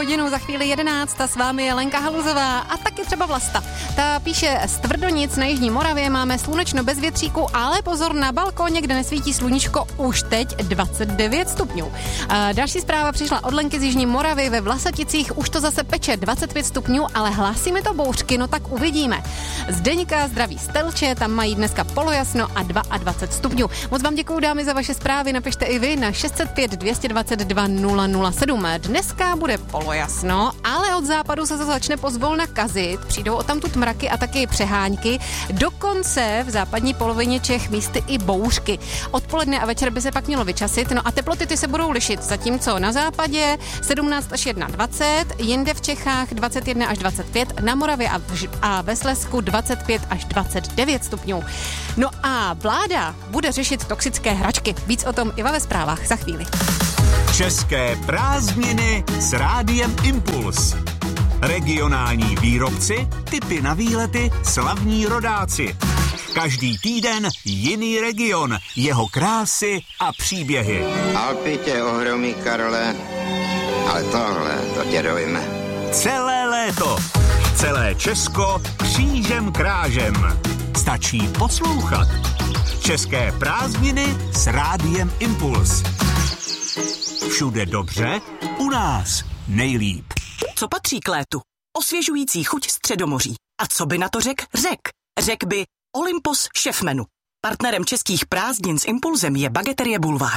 hodinu, za chvíli 11. S vámi je Lenka Haluzová a taky třeba Vlasta. Ta píše, z Tvrdonic na jižní Moravě máme slunečno bez větříku, ale pozor, na balkóně, kde nesvítí sluníčko, už teď 29 stupňů. Další zpráva přišla od Lenky z jižní Moravy, ve Vlasaticích už to zase peče 25 stupňů, ale hlásíme to bouřky, no tak uvidíme. Zdeňka zdraví z Telče, tam mají dneska polojasno a 22 stupňů. Moc vám děkuju, dámy, za vaše zprávy, napište i vy na 605 222 007. Dneska bude polojasno, ale od západu se to začne pozvolna kazit, přijdou odtamtud mraky a taky přehánky, dokonce v západní polovině Čech místy i bouřky. Odpoledne a večer by se pak mělo vyčasit, no a teploty ty se budou lišit, zatímco na západě 17 až 21, jinde v Čechách 21 až 25, na Moravě a ve Slezsku 25 až 29 stupňů. No a vláda bude řešit toxické hračky. Víc o tom i ve zprávách za chvíli. České prázdniny s Rádiem Impuls. Regionální výrobci, tipy na výlety, slavní rodáci. Každý týden jiný region, jeho krásy a příběhy. Alpy tě ohromí, Karle, ale tohle, to tě dojme. Celé léto, celé Česko křížem krážem. Stačí poslouchat. České prázdniny s Rádiem Impuls. Všude dobře, u nás nejlíp. Co patří k létu? Osvěžující chuť Středomoří. A co by na to řekl by Olympus šéfmenu. Partnerem českých prázdnin s Impulzem je Bageterie Bulvár.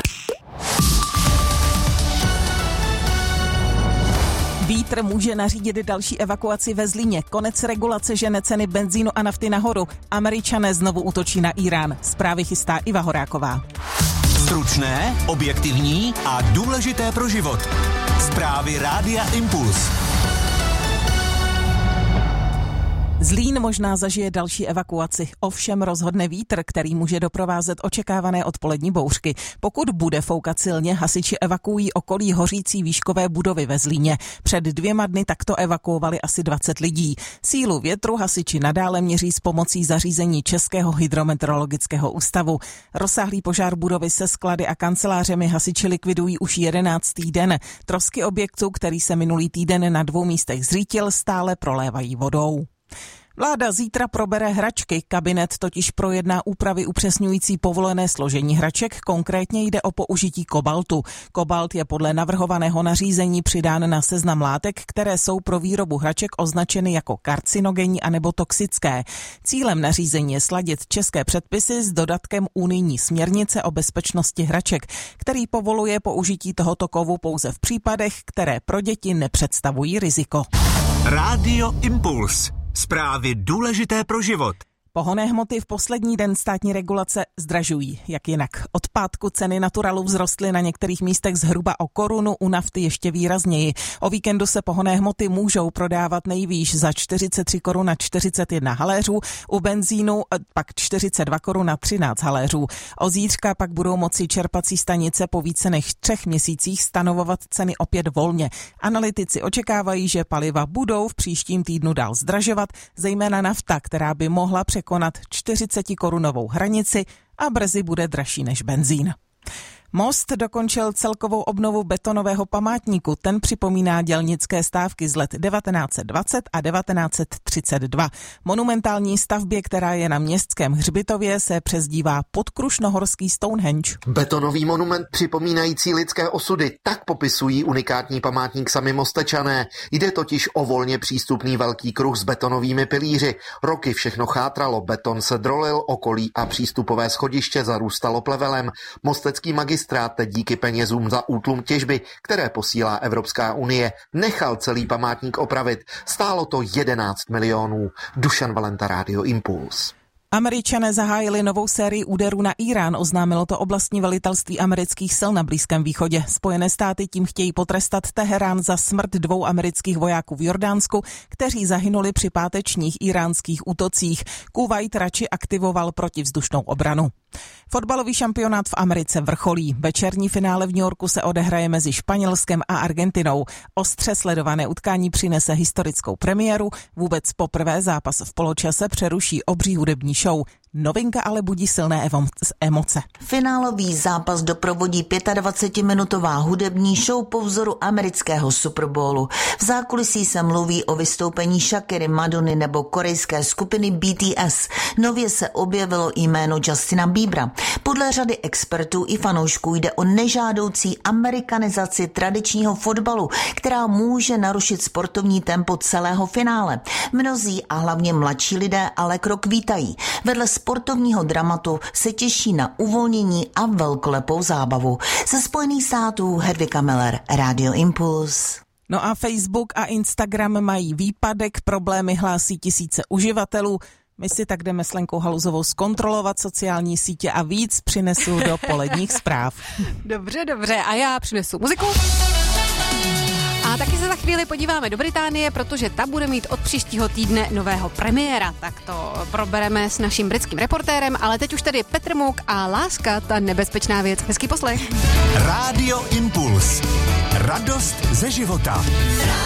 Vítr může nařídit další evakuaci ve Zlíně. Konec regulace žene ceny benzínu a nafty nahoru. Američané znovu útočí na Irán. Zprávy chystá Iva Horáková. Stručné, objektivní a důležité pro život. Zprávy Rádia Impuls. Zlín možná zažije další evakuaci. Ovšem rozhodne vítr, který může doprovázet očekávané odpolední bouřky. Pokud bude foukat silně, hasiči evakuují okolí hořící výškové budovy ve Zlíně. Před 2 dny takto evakuovali asi 20 lidí. Sílu větru hasiči nadále měří s pomocí zařízení Českého hydrometeorologického ústavu. Rozsáhlý požár budovy se sklady a kancelářemi hasiči likvidují už 11. den. Trosky objektu, který se minulý týden na 2 místech zřítil, stále prolévají vodou. Vláda zítra probere hračky, kabinet totiž projedná úpravy upřesňující povolené složení hraček, konkrétně jde o použití kobaltu. Kobalt je podle navrhovaného nařízení přidán na seznam látek, které jsou pro výrobu hraček označeny jako karcinogenní anebo toxické. Cílem nařízení je sladit české předpisy s dodatkem unijní směrnice o bezpečnosti hraček, který povoluje použití tohoto kovu pouze v případech, které pro děti nepředstavují riziko. Rádio Impuls. Zprávy důležité pro život. Pohonné hmoty v poslední den státní regulace zdražují. Jak jinak? Od pátku ceny naturalu vzrostly na některých místech zhruba o korunu, u nafty ještě výrazněji. O víkendu se pohonné hmoty můžou prodávat nejvýš za 43 korun a 41 haléřů, u benzínu pak 42 korun a 13 haléřů. Od zítřka pak budou moci čerpací stanice po více než 3 měsících stanovovat ceny opět volně. Analytici očekávají, že paliva budou v příštím týdnu dál zdražovat, zejména nafta, která by mohla překonat 40korunovou hranici a brzy bude dražší než benzín. Most dokončil celkovou obnovu betonového památníku. Ten připomíná dělnické stávky z let 1920 a 1932. Monumentální stavbě, která je na Městském hřbitově, se přezdívá Podkrušnohorský Stonehenge. Betonový monument připomínající lidské osudy, tak popisují unikátní památník sami Mostečané. Jde totiž o volně přístupný velký kruh s betonovými pilíři. Roky všechno chátralo, beton se drolil, okolí a přístupové schodiště zarůstalo plevelem. Mostecký magistrát teď díky penězům za útlum těžby, které posílá Evropská unie, nechal celý památník opravit. Stálo to 11 milionů. Dušan Valenta, Rádio Impuls. Američané zahájili novou sérii úderů na Irán, oznámilo to oblastní velitelství amerických sil na Blízkém východě. Spojené státy tím chtějí potrestat Teherán za smrt 2 amerických vojáků v Jordánsku, kteří zahynuli při pátečních iránských útocích. Kuvajt radši aktivoval protivzdušnou obranu. Fotbalový šampionát v Americe vrcholí. Večerní finále v New Yorku se odehraje mezi Španělskem a Argentinou. Ostře sledované utkání přinese historickou premiéru. Vůbec poprvé zápas v poločase přeruší obří hudební show. Novinka ale budí silné emoce. Finálový zápas doprovodí 25-minutová hudební show po vzoru amerického Super Bowlu. V zákulisí se mluví o vystoupení Shakiry, Madony nebo korejské skupiny BTS. Nově se objevilo jméno Justina Biebera. Podle řady expertů i fanoušků jde o nežádoucí amerikanizaci tradičního fotbalu, která může narušit sportovní tempo celého finále. Mnozí a hlavně mladší lidé ale krok vítají. Vedle sportovního dramatu se těší na uvolnění a velkolepou zábavu. Ze Spojených států Hedvika Miller, Radio Impuls. No a Facebook a Instagram mají výpadek, problémy hlásí tisíce uživatelů. My si tak jdeme s Lenkou Haluzovou zkontrolovat sociální sítě a víc přinesu do poledních zpráv. Dobře, a já přinesu muziku. A taky se za chvíli podíváme do Británie, protože ta bude mít od příštího týdne nového premiéra. Tak to probereme s naším britským reportérem, ale teď už tady Petr Mouk a Láska, ta nebezpečná věc. Hezký poslech. Rádio Impuls. Radost ze života.